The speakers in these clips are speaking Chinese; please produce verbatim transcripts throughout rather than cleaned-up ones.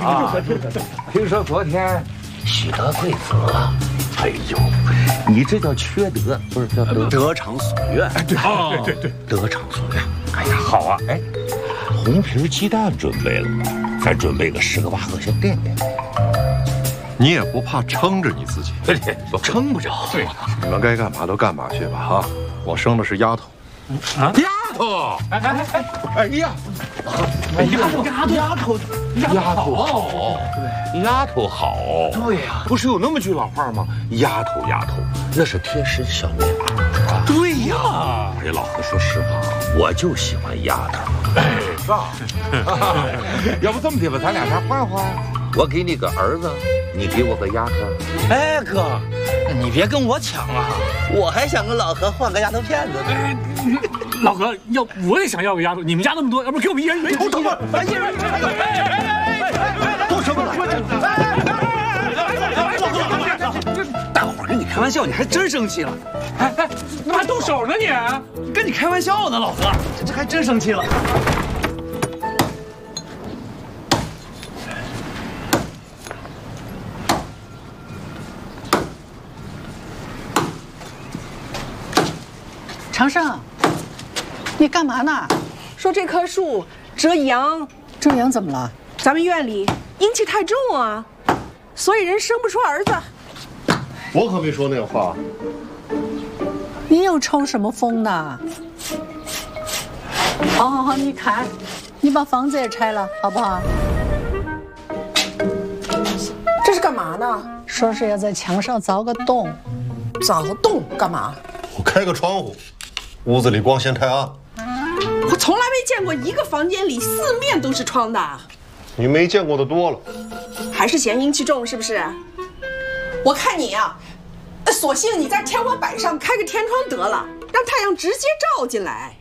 啊，听说昨天许得贵泽，哎呦，你这叫缺德，不是叫得得偿所愿。 哎，对对对对，得偿所愿。哎呀，好啊，哎，红皮鸡蛋准备了，再准备个十个八个小垫垫。 你也不怕撑着你自己？ 撑不着。对， 你们该干嘛都干嘛去吧哈！我生的是丫头。 啊，丫头！哎哎哎哎呀！哎丫头丫头丫头丫头好，对，丫头好。对呀，不是有那么句老话吗？丫头丫头，那是天使小棉袄啊。对呀，哎，老何，说实话，我就喜欢丫头。哎，是吧？要不这么的吧，咱俩啥换换？我给你个儿子，你给我个丫头。 哎，哥，你别跟我抢啊！我还想跟老何换个丫头片子呢。 老何，要我也想要个丫头，你们家那么多，要不给我们一人一人？ 等会儿，哎，一人一人。做什么了？大伙儿跟你开玩笑，你还真生气了？ 哎哎，那还动手呢你？ 跟你开玩笑呢，老何，这这还真生气了。 长胜，你干嘛呢？ 说这棵树折阳， 折阳怎么了？ 咱们院里阴气太重啊，所以人生不出儿子。 我可没说那话。 你又抽什么风呢？好好好，你看，你把房子也拆了，好不好？ 这是干嘛呢？ 说是要在墙上凿个洞。 凿个洞干嘛？ 我开个窗户，屋子里光线太暗。 我从来没见过一个房间里四面都是窗的。 你没见过的多了。 还是嫌阴气重是不是？我看你呀、啊，索性你在天花板上开个天窗得了，让太阳直接照进来。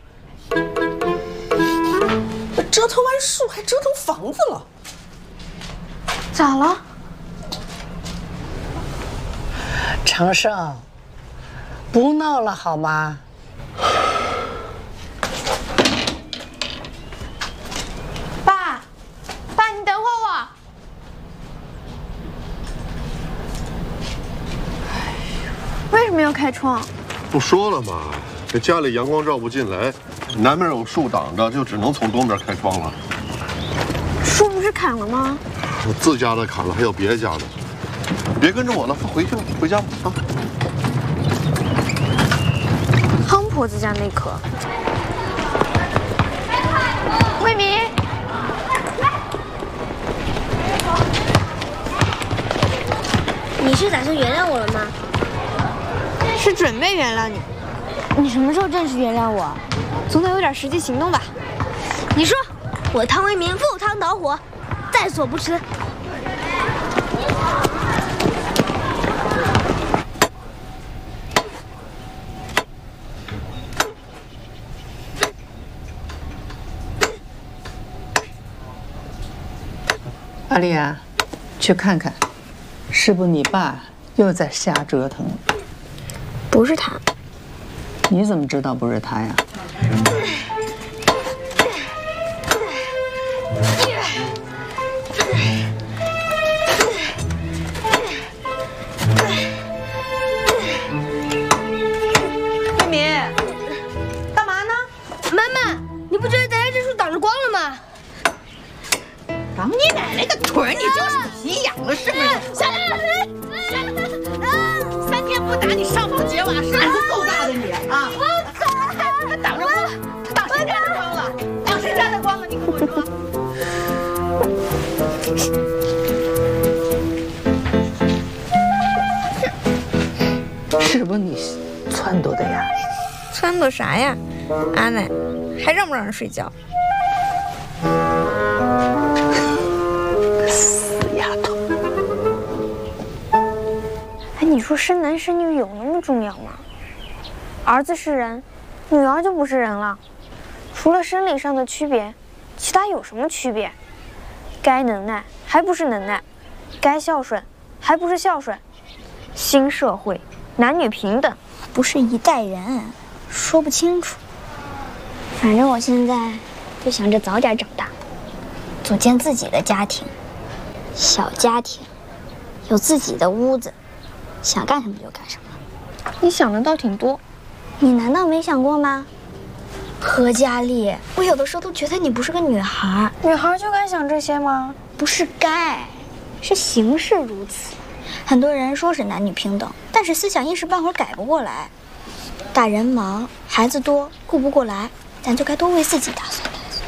折腾完树还折腾房子了。 咋了？ 长胜，不闹了好吗？ 爸，爸，你等会儿我。为什么要开窗？ 不说了吗？这家里阳光照不进来，南面有树挡着，就只能从东边开窗了。 树不是砍了吗？ 我自家的砍了，还有别家的。别跟着我了，回去吧，回家吧啊！ 汤婆子家那棵。慧敏， 你是打算原谅我了吗？ 是准备原谅你。你什么时候正式原谅我？总得有点实际行动吧？ 你说，我汤为民赴汤蹈火，在所不辞。 阿丽啊，去看看，是不是你爸又在瞎折腾了？ 不是他。 你怎么知道不是他呀？ 慧敏，干嘛呢？ 妈妈，你不觉得咱家这树挡着光了吗？ 挡你奶奶个腿！你就是皮痒了是不是？ 下来， 三天不打你上房揭瓦，胆子够大的你啊！他挡着光，他挡谁家的光了？挡谁家的光了？你跟我说。 是不是你撺掇的呀？ 撺掇啥呀？阿奶，还让不让人睡觉？ 死丫头！ 哎，你说生男生女有那么重要吗？儿子是人，女儿就不是人了。除了生理上的区别，其他有什么区别？该能耐还不是能耐，该孝顺还不是孝顺。新社会，男女平等， 不是一代人，说不清楚。反正我现在就想着早点长大，组建自己的家庭。 小家庭，有自己的屋子，想干什么就干什么。 你想的倒挺多， 你难道没想过吗？何佳丽，我有的时候都觉得你不是个女孩。 女孩就该想这些吗？ 不是该，是形势如此。很多人说是男女平等，但是思想一时半会儿改不过来。大人忙，孩子多，顾不过来，咱就该多为自己打算打算。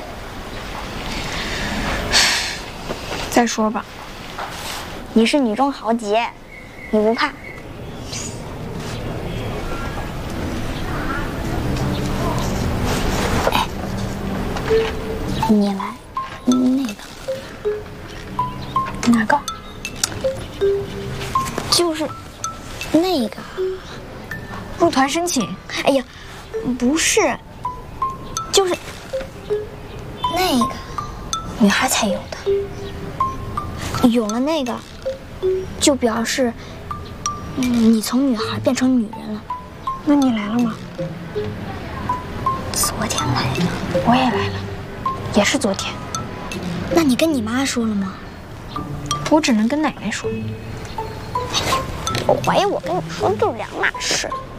再说吧， 你是女中豪杰，你不怕？哎，你来那个哪个？ 就是那个入团申请。 哎呀，不是，就是那个女孩才有的。有了那个，就表示，嗯，你从女孩变成女人了。 那你来了吗？ 昨天来的， 我也来了，也是昨天。 那你跟你妈说了吗？ 我只能跟奶奶说。 我怀疑我跟你说的就是两码事。